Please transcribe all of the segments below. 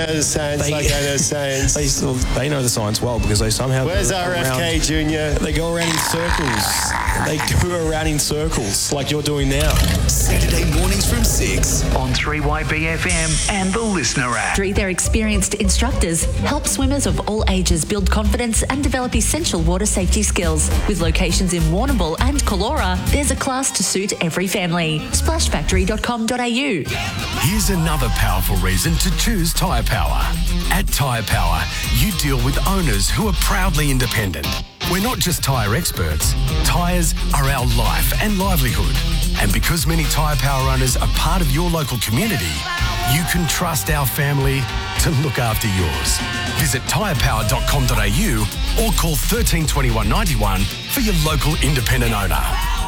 The science, I know science. They know the science well because they somehow... Where's RFK Jr.? They go around in circles. They go around in circles like you're doing now. Saturday mornings from 6 on 3YBFM and the Listener app. Their experienced instructors help swimmers of all ages build confidence and develop essential water safety skills. With locations in Warrnambool and Callora, there's a class to suit every family. Splashfactory.com.au. Here's another powerful reason to choose Tyre Power. At Tyre Power, you deal with owners who are proudly independent. We're not just tyre experts. Tyres are our life and livelihood. And because many Tyre Power owners are part of your local community, you can trust our family to look after yours. Visit tyrepower.com.au or call 13 21 91 for your local independent owner.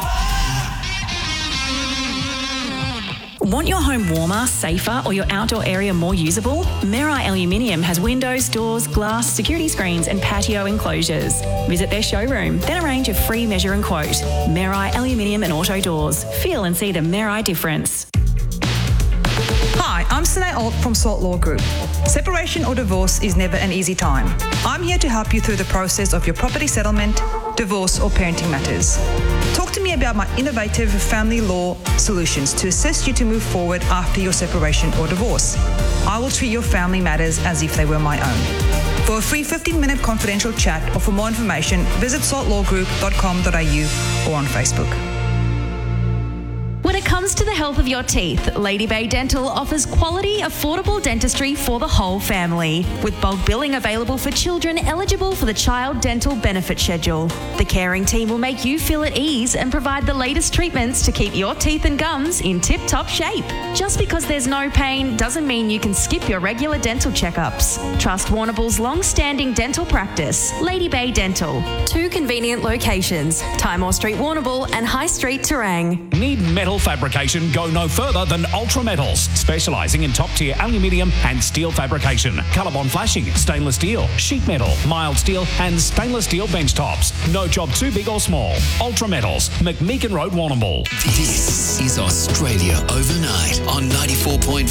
Want your home warmer, safer, or your outdoor area more usable? Merai Aluminium has windows, doors, glass, security screens, and patio enclosures. Visit their showroom, then arrange a free measure and quote. Merai Aluminium and Auto Doors. Feel and see the Merai difference. Hi, I'm Sine Alt from Salt Law Group. Separation or divorce is never an easy time. I'm here to help you through the process of your property settlement, divorce, or parenting matters. Talk to me about my innovative family law solutions to assist you to move forward after your separation or divorce. I will treat your family matters as if they were my own. For a free 15-minute confidential chat or for more information, visit saltlawgroup.com.au or on Facebook. When it comes to the health of your teeth, Lady Bay Dental offers quality, affordable dentistry for the whole family, with bulk billing available for children eligible for the Child Dental Benefit Schedule. The caring team will make you feel at ease and provide the latest treatments to keep your teeth and gums in tip-top shape. Just because there's no pain doesn't mean you can skip your regular dental checkups. Trust Warrnambool's long-standing dental practice, Lady Bay Dental. 2 convenient locations, Timor Street, Warrnambool and High Street, Terang. Need metal fabrication? Go no further than Ultra Metals, specialising in top-tier aluminium and steel fabrication, colour-bond flashing, stainless steel, sheet metal, mild steel and stainless steel bench tops. No job too big or small. Ultra Metals, McMeekin Road, Warrnambool. This is Australia Overnight on 94.5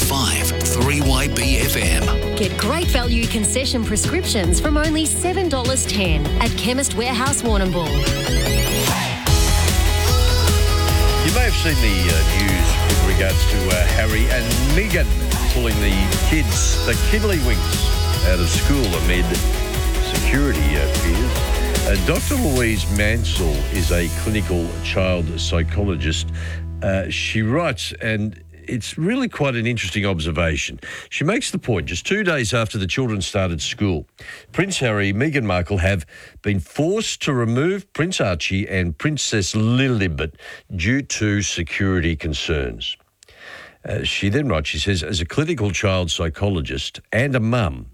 3YBFM. Get great value concession prescriptions from only $7.10 at Chemist Warehouse, Warrnambool. You may have seen the news with regards to Harry and Meghan pulling the kiddlywinks out of school amid security fears. Dr. Louise Mansell is a clinical child psychologist. She writes, and it's really quite an interesting observation. She makes the point, just 2 days after the children started school, Prince Harry, Meghan Markle have been forced to remove Prince Archie and Princess Lilibet due to security concerns. She then writes, she says, as a clinical child psychologist and a mum,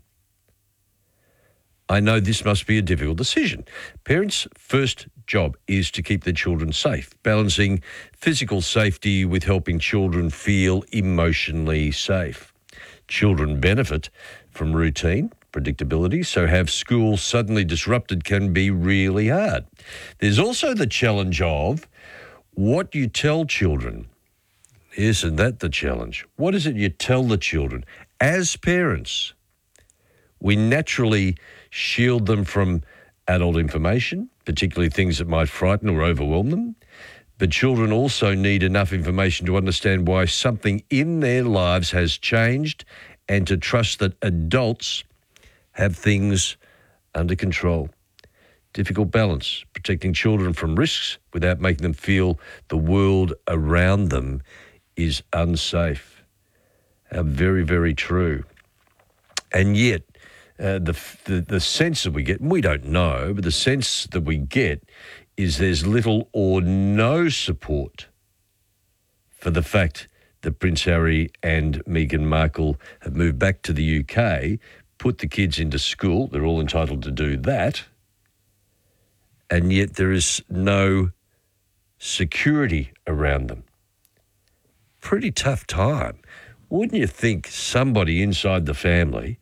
I know this must be a difficult decision. Parents' first job is to keep their children safe, balancing physical safety with helping children feel emotionally safe. Children benefit from routine, predictability, so have school suddenly disrupted can be really hard. There's also the challenge of what you tell children. Isn't that the challenge? What is it you tell the children? As parents, we naturally shield them from adult information, particularly things that might frighten or overwhelm them. But children also need enough information to understand why something in their lives has changed and to trust that adults have things under control. Difficult balance, protecting children from risks without making them feel the world around them is unsafe. Very, very true. And yet, the sense that we get, and we don't know, but the sense that we get is there's little or no support for the fact that Prince Harry and Meghan Markle have moved back to the UK, put the kids into school. They're all entitled to do that. And yet there is no security around them. Pretty tough time. Wouldn't you think somebody inside the family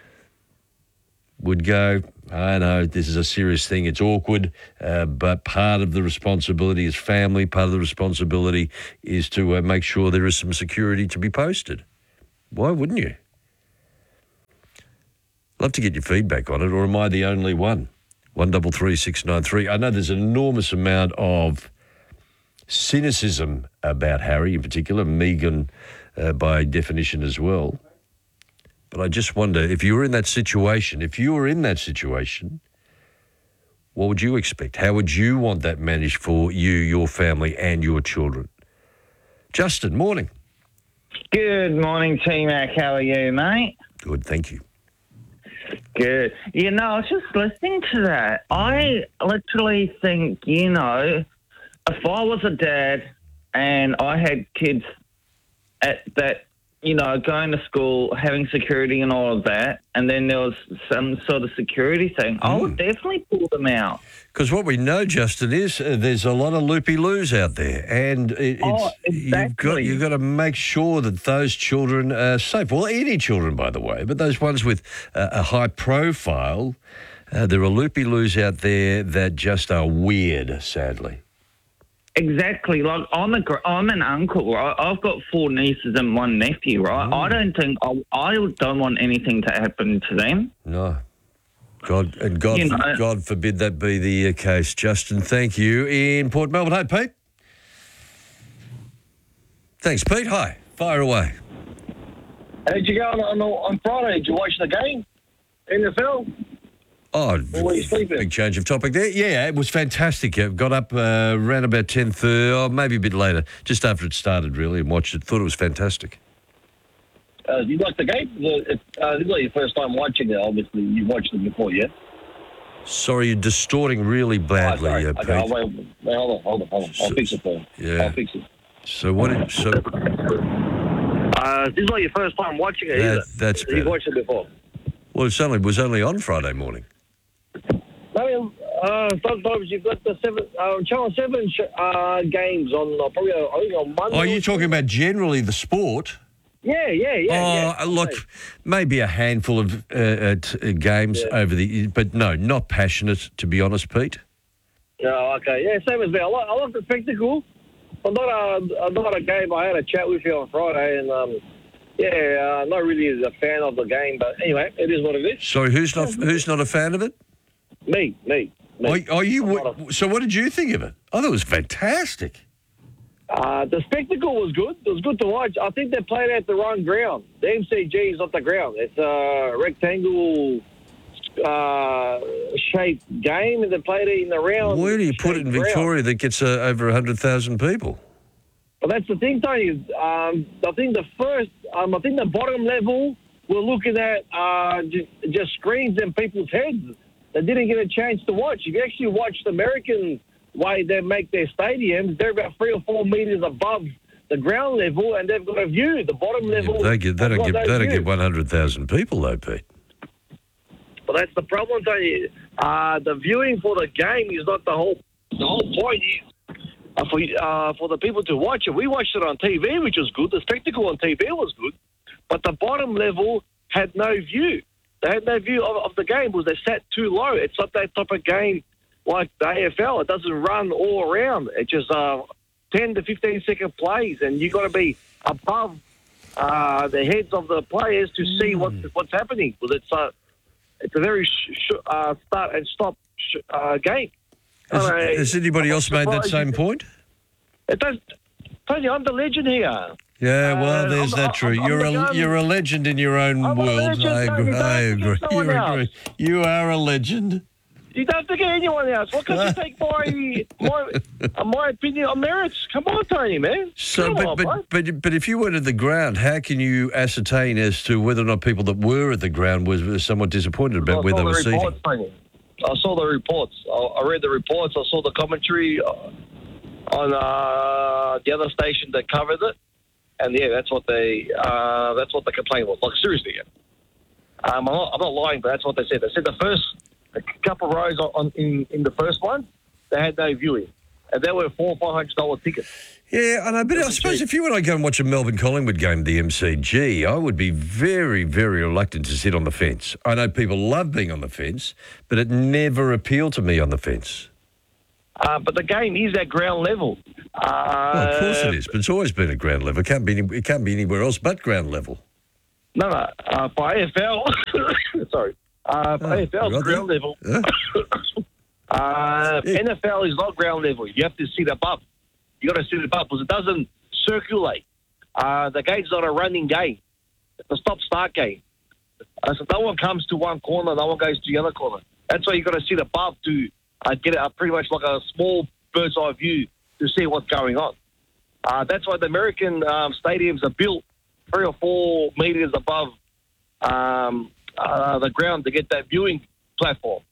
would go, I know this is a serious thing, it's awkward, but part of the responsibility is family, part of the responsibility is to make sure there is some security to be posted. Why wouldn't you? Love to get your feedback on it, or am I the only one? 133693. I know there's an enormous amount of cynicism about Harry in particular, Meghan by definition as well. But I just wonder, if you were in that situation, what would you expect? How would you want that managed for you, your family and your children? Justin, morning. Good morning, T-Mac. How are you, mate? Good, thank you. Good. I was just listening to that. I literally think, if I was a dad and I had kids at that, going to school, having security and all of that, and then there was some sort of security thing, I would definitely pull them out. Because what we know, Justin, is there's a lot of loopy-loos out there, and exactly. you've got to make sure that those children are safe. Well, any children, by the way, but those ones with a high profile, there are loopy-loos out there that just are weird, sadly. Exactly. Like, I'm an uncle, right? I've got 4 nieces and 1 nephew, right? I don't want anything to happen to them. No. God forbid that be the case. Justin, thank you. In Port Melbourne. Hey, Pete. Thanks, Pete. Hi. Fire away. How'd you go on Friday? Did you watch the game? NFL? Oh, or were you sleeping? Big change of topic there. Yeah, it was fantastic. I got up around about 10:30, or maybe a bit later, just after it started, really, and watched it. Thought it was fantastic. Did you like the game? This is like your first time watching it, obviously. You've watched it before, yeah? Sorry, you're distorting really badly, Pete. Okay, hold on. I'll fix it for you. Yeah. I'll fix it. So what did... this is like your first time watching it, is it? That's better. You've watched it before? Well, it was only on Friday morning. I mean, sometimes you've got the Channel 7 games on probably on Monday. Oh, you're talking about generally the sport? Yeah. Look, maybe a handful of games over the... But no, not passionate, to be honest, Pete. No, okay. Yeah, same as me. I like the spectacle. I'm not a game. I had a chat with you on Friday, and not really a fan of the game. But anyway, it is what it is. Sorry, who's not a fan of it? Me. So what did you think of it? I thought it was fantastic. The spectacle was good. It was good to watch. I think they played at the wrong ground. The MCG is not the ground. It's a rectangle shaped game, and they played it in the round. Where do you put it in Victoria that gets over 100,000 people? Well, that's the thing, Tony. I think the bottom level, we're looking at just screens in people's heads. They didn't get a chance to watch. If you actually watch the American way they make their stadiums, they're about 3 or 4 metres above the ground level, and they've got a view. The bottom level... They don't get 100,000 people, though, Pete. Well, that's the problem, Tony. The viewing for the game is not the whole point is for the people to watch it. We watched it on TV, which was good. The spectacle on TV was good. But the bottom level had no view. They had no view of the game because they sat too low. It's not that type of game like the AFL. It doesn't run all around. It's just 10 to 15 second plays, and you've got to be above the heads of the players to see what's happening. Because it's a very start and stop game. Has anybody else made that same point? It does. Tony, I'm the legend here. Yeah, well, there's that true. You're a legend in your own world. I agree. You are a legend. You don't forget anyone else. What can you take my opinion on merits? Come on, Tony, man. But if you weren't at the ground, how can you ascertain as to whether or not people that were at the ground were somewhat disappointed about where they were seating? I saw the reports. I read the reports. I saw the commentary on the other station that covered it, and that's what the complaint was. Like, seriously, I'm not lying, but that's what they said. They said the first couple of rows in the first one, they had no viewing, and there were $400 or $500 tickets. Yeah, I know, but I suppose if you and I go and watch a Melbourne Collingwood game at the MCG, I would be very, very reluctant to sit on the fence. I know people love being on the fence, but it never appealed to me on the fence. But the game is at ground level. Well, of course it is, but it's always been at ground level. It can't be anywhere else but ground level. No. For AFL, sorry. AFL is ground level. NFL is not ground level. You have to sit above. You got to sit above because it doesn't circulate. The game's not a running game. It's a stop-start game. So no one comes to one corner, no one goes to the other corner. That's why you got to sit above to get it pretty much like a small bird's eye view to see what's going on. That's why the American stadiums are built 3 or 4 meters above the ground to get that viewing platform.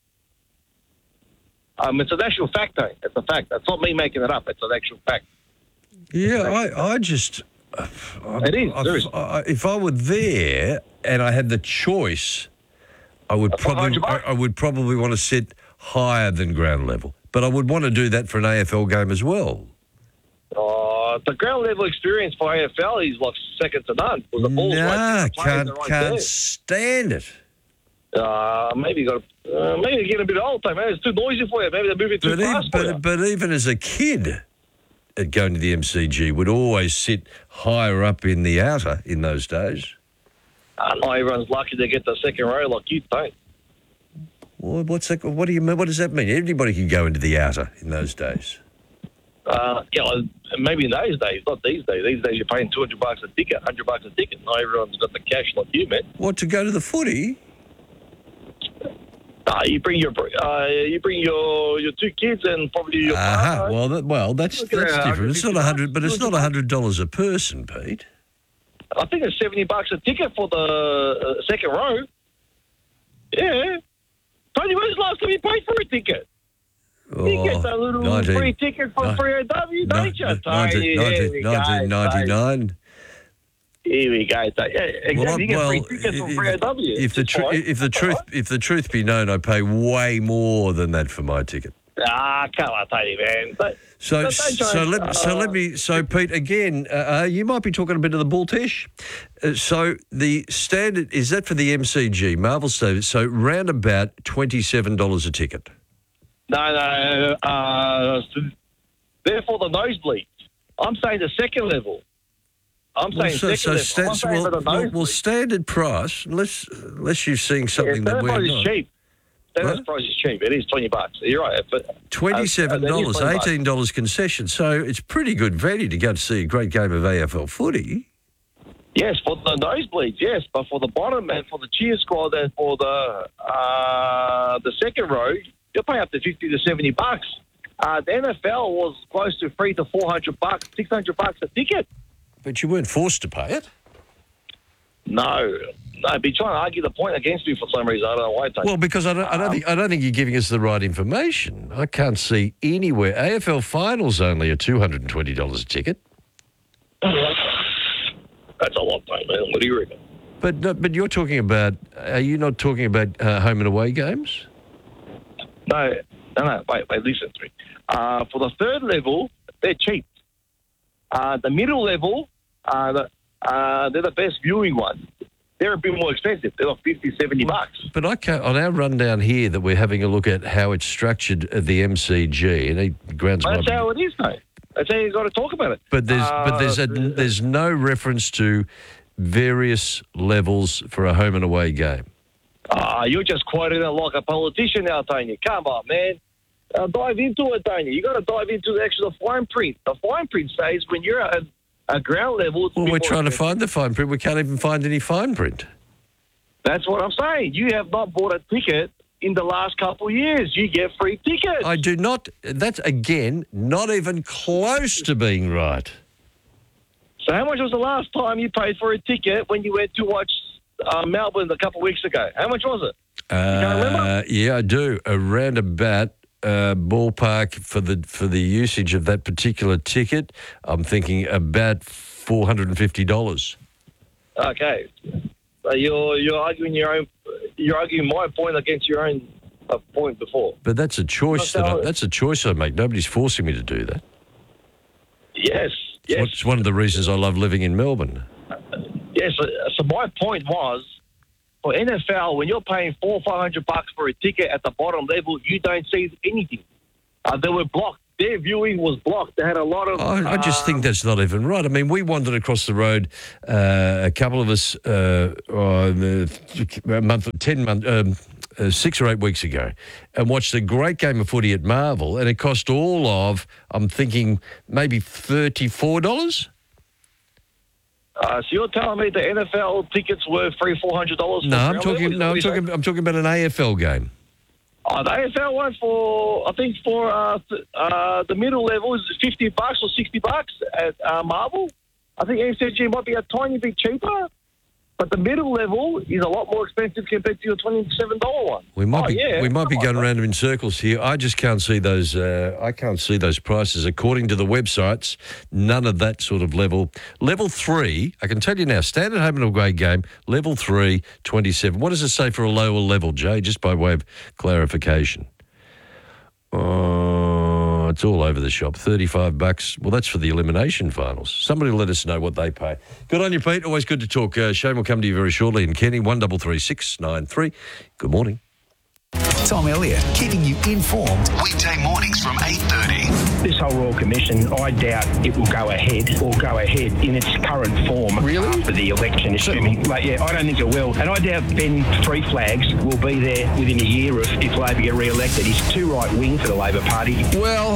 It's an actual fact, though. It's a fact. It's not me making it up. It's an actual fact. Yeah, I just... It is. If I were there and I had the choice, I would probably want to sit higher than ground level. But I would want to do that for an AFL game as well. The ground level experience for AFL is like second to none. The ball's can't stand it. Maybe you got maybe you're getting a bit old, though. Maybe it's too noisy for you. Maybe they're moving too fast for you. But even as a kid, at going to the MCG, would always sit higher up in the outer in those days. Not everyone's lucky to get the second row like you don't. Well, what do you mean? What does that mean? Everybody can go into the outer in those days. Maybe in those days, not these days. These days you're paying $200 a ticket, $100 a ticket. Not everyone's got the cash like you, man. What, to go to the footy? You bring your 2 kids and probably your partner. Well, that's different. It's not $100, but it's not $100 a person, Pete. I think it's $70 a ticket for the second row. Yeah. Tony, when's the last time you paid for a ticket? You get that little free ticket for free AW, don't you, Tony? 1999. Here we go. Yeah, exactly. You get free tickets for free AW. If the truth be known, I pay way more than that for my ticket. Come on, Tony, man. So Pete, again, you might be talking a bit of the bull tish. So the standard, is that for the MCG, Marvel Stadium? So round about $27 a ticket. No. They're for the nosebleeds. I'm saying the second level. Standard price, unless you're seeing something that we're not. Cheap. Standard price is cheap. It is $20. You're right. $27, $18 concession. So it's pretty good value to go to see a great game of AFL footy. Yes, for the nosebleeds, yes. But for the bottom and for the cheer squad and for the second row, you'll pay up to $50 to $70. The NFL was close to $300 to $400, $600 a ticket. But you weren't forced to pay it. No, I'd be trying to argue the point against me for some reason. I don't know why. Well, because I don't think you're giving us the right information. I can't see anywhere. AFL finals only are $220 a ticket. That's a lot, man. What do you reckon? But you're talking about. Are you not talking about home and away games? No. Wait. Listen to me. For the third level, they're cheap. The middle level, they're the best viewing ones. They're a bit more expensive. They're like $50, $70. But I can't, on our rundown here that we're having a look at how it's structured at the MCG, and that's how it is, mate. That's how you've got to talk about it. But there's no reference to various levels for a home and away game. You're just quoting it like a politician now, Tony. Come on, man. Dive into it, Tony. You got to dive into the actual fine print. The fine print says when you're at a ground level. Well, we're trying to find the fine print. We can't even find any fine print. That's what I'm saying. You have not bought a ticket in the last couple of years. You get free tickets. I do not. That's, again, not even close to being right. So how much was the last time you paid for a ticket when you went to watch Melbourne a couple of weeks ago? How much was it? You can't remember? Yeah, I do. Around about ballpark for the usage of that particular ticket, I'm thinking about $450. Okay. So you're arguing you're arguing my point against your own point before. But that's a choice that's a choice I make. Nobody's forcing me to do that. Yes. It's one of the reasons I love living in Melbourne. Yes. So my point was, for NFL, when you're paying $400 or $500 for a ticket at the bottom level, you don't see anything. They were blocked. Their viewing was blocked. They had a lot of... I just think that's not even right. I mean, we wandered across the road, a couple of us, 6 or 8 weeks ago and watched a great game of footy at Marvel, and it cost all of, I'm thinking, maybe $34. So you're telling me the NFL tickets were $300-$400? No, I'm talking about an AFL game. The AFL one I think for the middle level is $50 or $60 at Marvel. I think MCG might be a tiny bit cheaper, but the middle level is a lot more expensive compared to your $27 one. We might be going around in circles here. I just can't see those. I can't see those prices according to the websites. None of that sort of level. Level 3, I can tell you now. Standard home and away game. Level 3, $27. What does it say for a lower level, Jay? Just by way of clarification. It's all over the shop. $35. Well, that's for the elimination finals. Somebody let us know what they pay. Good on you, Pete. Always good to talk. Shane will come to you very shortly. And Kenny, 133693. Good morning. Tom Elliott, keeping you informed. Weekday mornings from 8:30. This whole Royal Commission, I doubt it will go ahead in its current form. Really? After the election, assuming. I don't think it will. And I doubt Ben Three Flags will be there within a year if Labor get re-elected. He's too right-wing for the Labor Party. Well,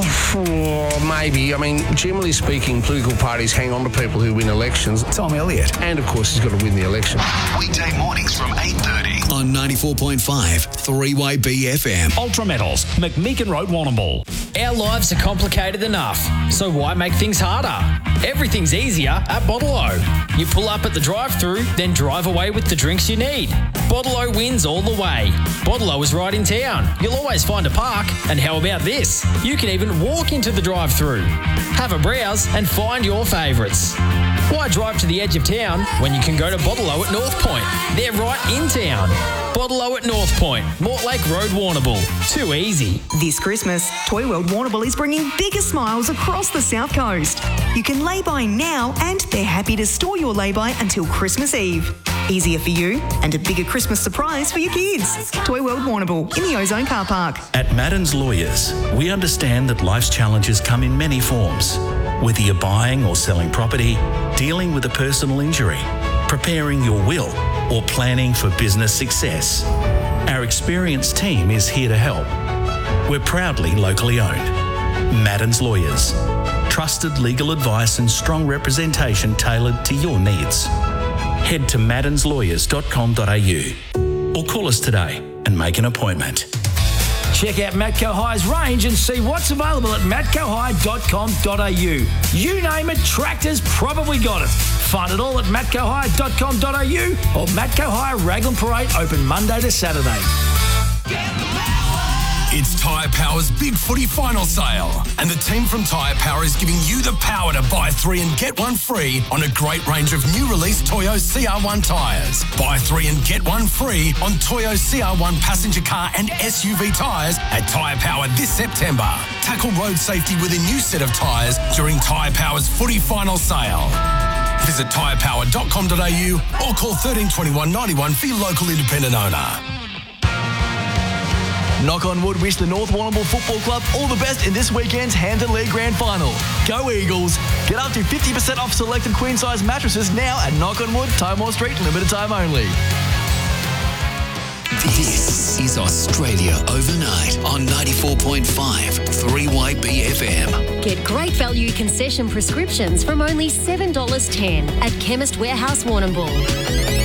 maybe. I mean, generally speaking, political parties hang on to people who win elections. Tom Elliott. And, of course, he's got to win the election. Weekday mornings from 8:30 on 94.5 3YB FM. Ultra Metals, McMeekin Road, Warrnambool. Our lives are complicated enough, so why make things harder? Everything's easier at Bottle-O. You pull up at the drive-thru, then drive away with the drinks you need. Bottle-O wins all the way. Bottle-O is right in town. You'll always find a park, and how about this? You can even walk into the drive-thru. Have a browse and find your favourites. Why drive to the edge of town when you can go to Bottle-O at North Point? They're right in town. Bottle-O at North Point, Mortlake Road, Warrnambool. Too easy. This Christmas, Toy World Warrnambool is bringing bigger smiles across the South Coast. You can lay-by now and they're happy to store your lay-by until Christmas Eve. Easier for you and a bigger Christmas surprise for your kids. Toy World Warrnambool in the Ozone Car Park. At Madden's Lawyers, we understand that life's challenges come in many forms. Whether you're buying or selling property, dealing with a personal injury, preparing your will, or planning for business success, our experienced team is here to help. We're proudly locally owned. Madden's Lawyers. Trusted legal advice and strong representation tailored to your needs. Head to maddenslawyers.com.au or call us today and make an appointment. Check out Matco High's range and see what's available at matcohigh.com.au. You name it, tractors probably got it. Find it all at matcohigh.com.au or Matco High Raglan Parade, open Monday to Saturday. It's Tyre Power's Big Footy Final Sale, and the team from Tyre Power is giving you the power to buy 3 and get 1 free on a great range of new release Toyo CR1 tyres. Buy 3 and get 1 free on Toyo CR1 passenger car and SUV tyres at Tyre Power this September. Tackle road safety with a new set of tyres during Tyre Power's Footy Final Sale. Visit tyrepower.com.au or call 1321 91 for your local independent owner. Knock on wood, wish the North Warrnambool Football Club all the best in this weekend's Hampton League Grand Final. Go Eagles! Get up to 50% off selected queen-size mattresses now at Knock on Wood, Timor Street, limited time only. This is Australia Overnight on 94.5 3YB FM. Get great value concession prescriptions from only $7.10 at Chemist Warehouse, Warrnambool.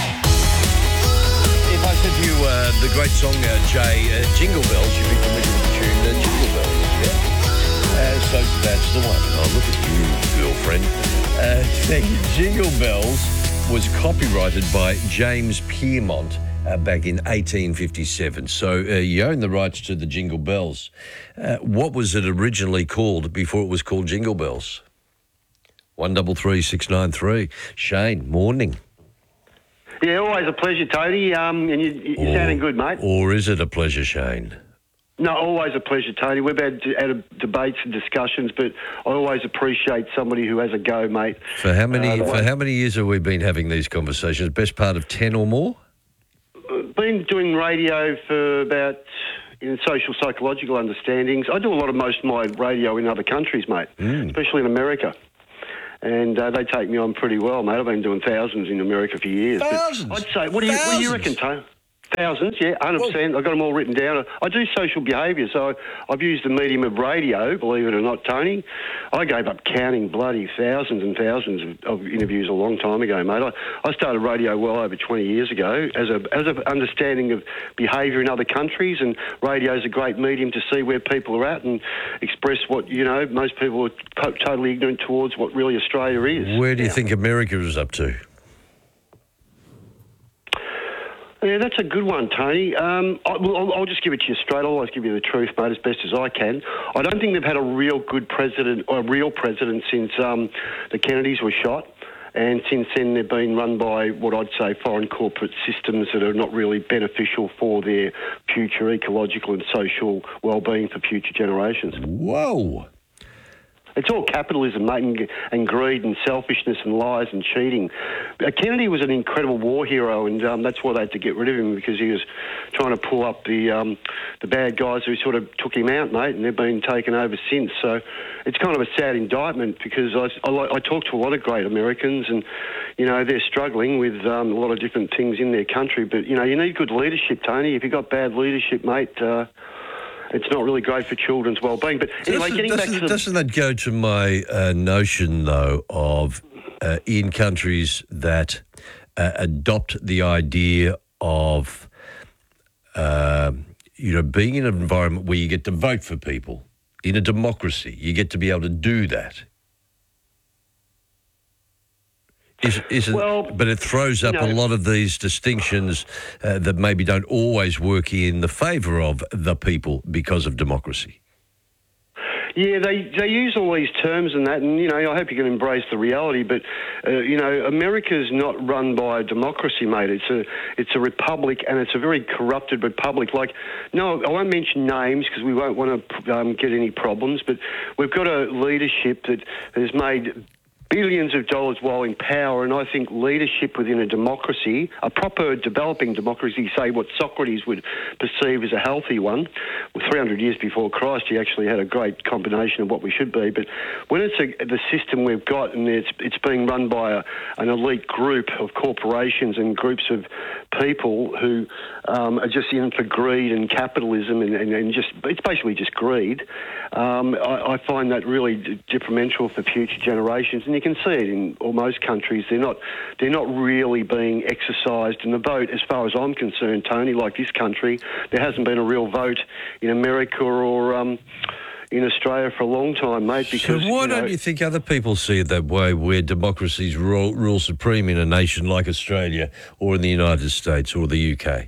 If I said to you the great song, Jay, Jingle Bells, you'd be familiar with the tune Jingle Bells, yeah? So that's the one. Oh, look at you, girlfriend. Jingle Bells was copyrighted by James Piermont back in 1857. So you own the rights to the Jingle Bells. What was it originally called before it was called Jingle Bells? 133693. Shane, morning. Yeah, always a pleasure, Tony. And you're sounding good, mate. Or is it a pleasure, Shane? No, always a pleasure, Tony. We've had debates and discussions, but I always appreciate somebody who has a go, mate. For how many years have we been having these conversations? Best part of 10 or more? Been doing radio for about social psychological understandings. I do a lot of most of my radio in other countries, mate, especially in America. And they take me on pretty well, mate. I've been doing thousands in America for years. Thousands? I'd say, what do you reckon, Tony? Thousands, yeah, 100%. I've got them all written down. I do social behaviour, so I've used the medium of radio, believe it or not, Tony. I gave up counting bloody thousands and thousands of interviews a long time ago, mate. I started radio well over 20 years ago as an understanding of behaviour in other countries, and radio is a great medium to see where people are at and express what, most people are totally ignorant towards what really Australia is. Where do you think America is up to? Yeah, that's a good one, Tony. I'll just give it to you straight. I'll always give you the truth, mate, as best as I can. I don't think they've had a real good president, or a real president, since the Kennedys were shot. And since then, they've been run by what I'd say foreign corporate systems that are not really beneficial for their future ecological and social well-being for future generations. Whoa. It's all capitalism, mate, and greed and selfishness and lies and cheating. Kennedy was an incredible war hero, and that's why they had to get rid of him, because he was trying to pull up the bad guys who sort of took him out, mate, and they've been taken over since. So it's kind of a sad indictment, because I talk to a lot of great Americans, and, they're struggling with a lot of different things in their country. But, you need good leadership, Tony. If you've got bad leadership, mate, it's not really great for children's well-being. But anyway, doesn't that go to my notion, though, of in countries that adopt the idea of, being in an environment where you get to vote for people. In a democracy, you get to be able to do that. But it throws up a lot of these distinctions that maybe don't always work in the favour of the people because of democracy. Yeah, they use all these terms and that, and, I hope you can embrace the reality, but, America's not run by a democracy, mate. It's a republic, and it's a very corrupted republic. I won't mention names because we won't want to get any problems, but we've got a leadership that has made billions of dollars while in power, and I think leadership within a democracy, a proper developing democracy, say what Socrates would perceive as a healthy one. Well, 300 years before Christ, he actually had a great combination of what we should be. But when it's the system we've got, and it's being run by an elite group of corporations and groups of people who are just in for greed and capitalism, and just it's basically just greed. I find that really detrimental for future generations, and you can see it in almost countries. They're not really being exercised in the vote, as far as I'm concerned, Tony. Like this country, there hasn't been a real vote in America or in Australia for a long time, mate. Because, so why don't you think other people see it that way, where democracies rule supreme in a nation like Australia or in the United States or the UK?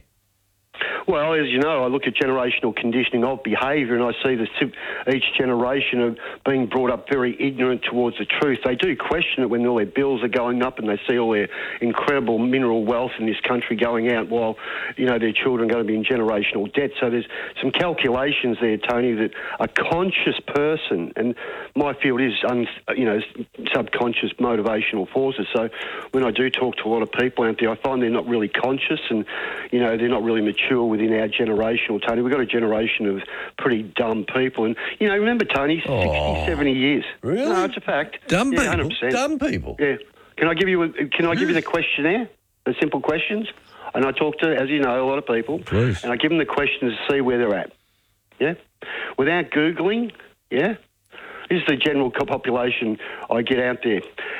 Well, as you know, I look at generational conditioning of behaviour, and I see each generation of being brought up very ignorant towards the truth. They do question it when all their bills are going up and they see all their incredible mineral wealth in this country going out while, their children are going to be in generational debt. So there's some calculations there, Tony, that a conscious person, and my field is, subconscious motivational forces. So when I do talk to a lot of people out there, I find they're not really conscious and, they're not really mature within our generation, Tony. We've got a generation of pretty dumb people. And, remember, Tony, 60, 70 years. Really? No, it's a fact. Dumb people? 100%. Dumb people? Yeah. Can I give you the questionnaire, the simple questions? And I talk to, as you know, a lot of people. Please. And I give them the questions to see where they're at. Yeah? Without Googling, yeah? This is the general population I get out there.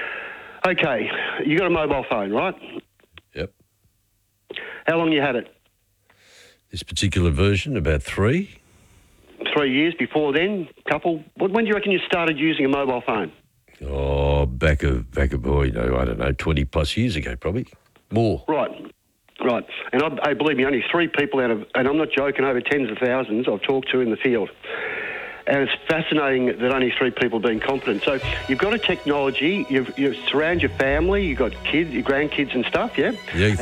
Okay, you got a mobile phone, right? Yep. How long you had it? This particular version, about 3. 3 years. Before then, couple. When do you reckon you started using a mobile phone? Oh, back of I don't know, 20 plus years ago, probably more. Right. And I believe me, only 3 people out of, and I'm not joking, over tens of thousands I've talked to in the field. And it's fascinating that only 3 people have been competent. So you've got a technology, you surround your family, you've got kids, your grandkids and stuff, yeah? Yeah,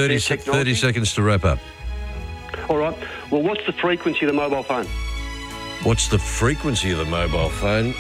30 seconds to wrap up. All right. Well, what's the frequency of the mobile phone? What's the frequency of the mobile phone?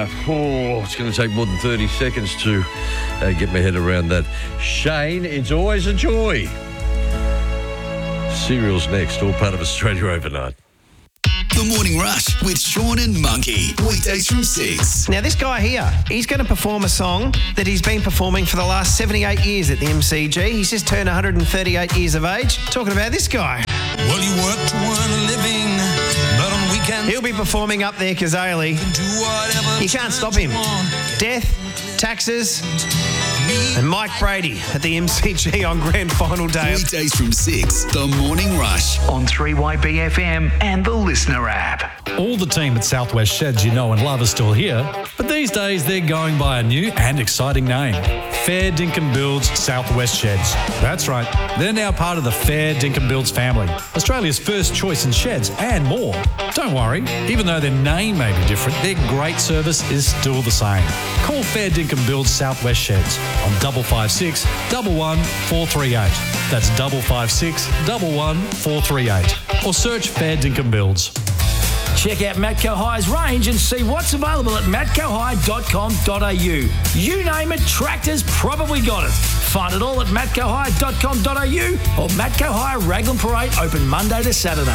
It's going to take more than 30 seconds to get my head around that. Shane, it's always a joy. Cereal's next, all part of Australia Overnight. The The Morning Rush with Sean and Monkey. Weekdays from 6. Now, this guy here, he's going to perform a song that he's been performing for the last 78 years at the MCG. He's just turned 138 years of age. Talking about this guy. Well, you work to earn a living, but on weekends... He'll be performing up there, Kazali. You can't stop him. Death, taxes... and Mike Brady at the MCG on Grand Final Day. Weekdays from 6, The Morning Rush. On 3YB FM and the Listener app. All the team at Southwest Sheds you know and love are still here, but these days they're going by a new and exciting name. Fair Dinkum Builds Southwest Sheds. That's right, they're now part of the Fair Dinkum Builds family, Australia's first choice in sheds and more. Don't worry, even though their name may be different, their great service is still the same. Call Fair Dinkum Builds Southwest Sheds on 556 11 438. That's 556 11 438. Or search Fair Dinkum Builds. Check out Matco High's range and see what's available at matcohigh.com.au. You name it, Tractor's probably got it. Find it all at matcohigh.com.au or Matco High Raglan Parade, open Monday to Saturday.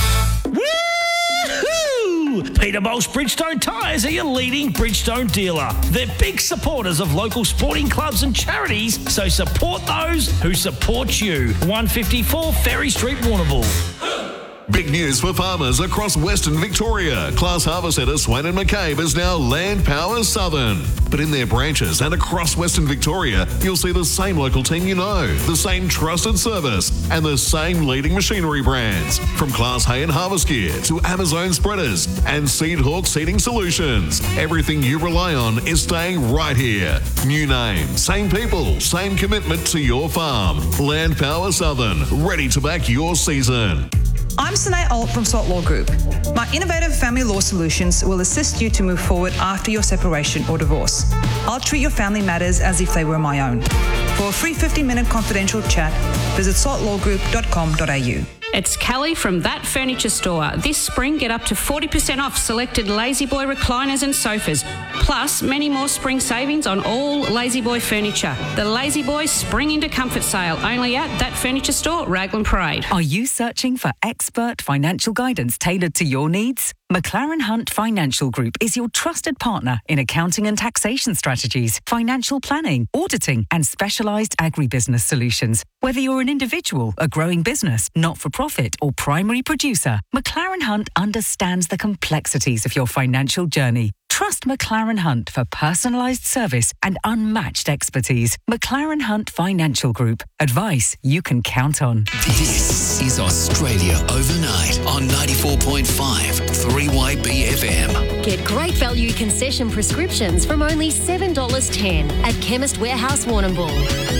Peterbolt's Bridgestone Tyres are your leading Bridgestone dealer. They're big supporters of local sporting clubs and charities, so support those who support you. 154 Ferry Street, Warrnambool. Big news for farmers across Western Victoria. Class Harvest Centre Swain and McCabe is now Land Power Southern. But in their branches and across Western Victoria, you'll see the same local team you know, the same trusted service, and the same leading machinery brands. From Class Hay and Harvest Gear to Amazon Spreaders and Seed Hawk Seeding Solutions. Everything you rely on is staying right here. New name, same people, same commitment to your farm. Land Power Southern, ready to back your season. I'm Sinead Alt from Salt Law Group. My innovative family law solutions will assist you to move forward after your separation or divorce. I'll treat your family matters as if they were my own. For a free 15-minute confidential chat, visit saltlawgroup.com.au. It's Kelly from That Furniture Store. This spring, get up to 40% off selected Lazy Boy recliners and sofas, plus many more spring savings on all Lazy Boy furniture. The Lazy Boy Spring into Comfort sale, only at That Furniture Store, Raglan Parade. Are you searching for expert financial guidance tailored to your needs? McLaren Hunt Financial Group is your trusted partner in accounting and taxation strategies, financial planning, auditing, and specialised agribusiness solutions. Whether you're an individual, a growing business, not-for-profit, or primary producer, McLaren Hunt understands the complexities of your financial journey. Trust McLaren Hunt for personalised service and unmatched expertise. McLaren Hunt Financial Group. Advice you can count on. This is Australia Overnight on 94.5 3YB FM. Get great value concession prescriptions from only $7.10 at Chemist Warehouse Warrnambool.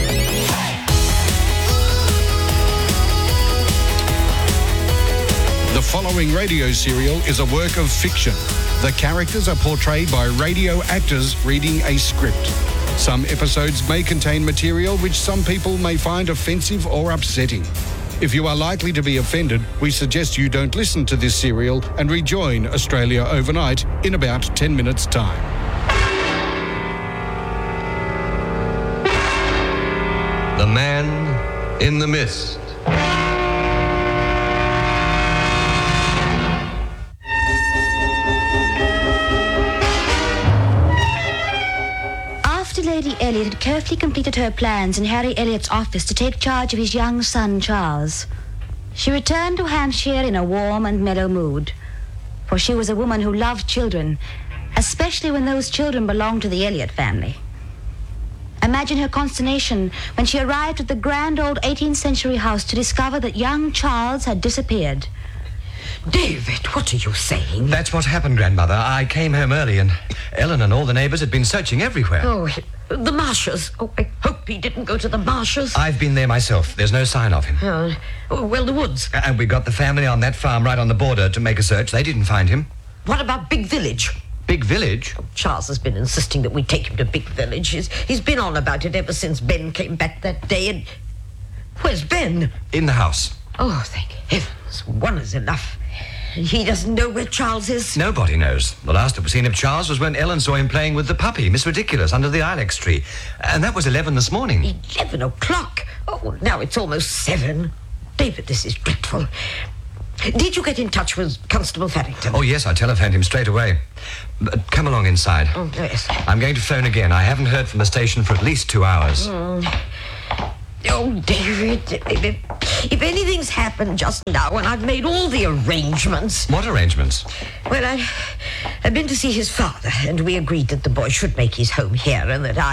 The following radio serial is a work of fiction. The characters are portrayed by radio actors reading a script. Some episodes may contain material which some people may find offensive or upsetting. If you are likely to be offended, we suggest you don't listen to this serial and rejoin Australia Overnight in about 10 minutes' time. The Man in the Mist. After Lady Elliot had carefully completed her plans in Harry Elliot's office to take charge of his young son, Charles, she returned to Hampshire in a warm and mellow mood, for she was a woman who loved children, especially when those children belonged to the Elliot family. Imagine her consternation when she arrived at the grand old 18th century house to discover that young Charles had disappeared. David, what are you saying? That's what happened, Grandmother. I came home early and Ellen and all the neighbours had been searching everywhere. Oh, the Marshes. Oh, I hope he didn't go to the Marshes. I've been there myself. There's no sign of him. Well, the woods. And we got the family on that farm right on the border to make a search. They didn't find him. What about Big Village? Big Village? Oh, Charles has been insisting that we take him to Big Village. He's been on about it ever since Ben came back that day. And where's Ben? In the house. Oh, thank heavens. One is enough. He doesn't know where Charles is? Nobody knows. The last that was seen of Charles was when Ellen saw him playing with the puppy, Miss Ridiculous, under the ilex tree. And that was 11 this morning. 11 o'clock? Oh, now it's almost 7. David, this is dreadful. Did you get in touch with Constable Farrington? Oh, yes, I telephoned him straight away. But come along inside. Oh, yes. I'm going to phone again. I haven't heard from the station for at least 2 hours. Oh, David, if anything's happened just now, and I've made all the arrangements... What arrangements? Well, I've been to see his father, and we agreed that the boy should make his home here, and that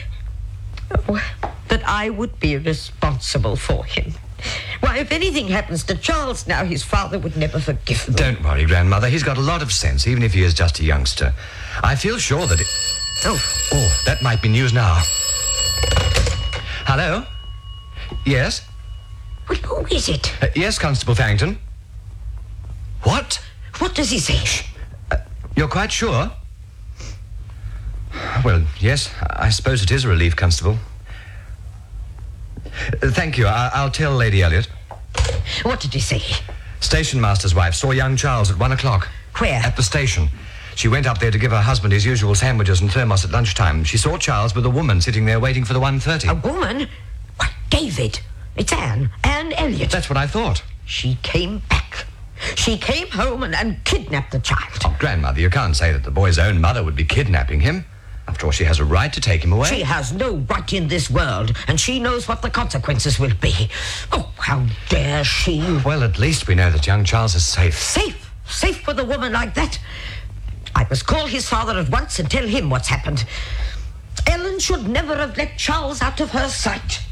I would be responsible for him. Why, if anything happens to Charles now, his father would never forgive me. Don't worry, Grandmother. He's got a lot of sense, even if he is just a youngster. I feel sure that it... Oh, that might be news now. Hello? Yes? Well, who is it? Yes, Constable Farrington. What? What does he say? You're quite sure? Well, yes, I suppose it is a relief, Constable. Thank you. I'll tell Lady Elliot. What did he say? Station master's wife saw young Charles at 1 o'clock. Where? At the station. She went up there to give her husband his usual sandwiches and thermos at lunchtime. She saw Charles with a woman sitting there waiting for the 1:30. A woman? Why, David, it's Anne Elliot. That's what I thought. She came back. She came home and kidnapped the child. Oh, Grandmother, you can't say that the boy's own mother would be kidnapping him. After all, she has a right to take him away. She has no right in this world, and she knows what the consequences will be. Oh, how dare she? Well, at least we know that young Charles is safe. Safe? Safe with a woman like that? I must call his father at once and tell him what's happened. Ellen should never have let Charles out of her sight.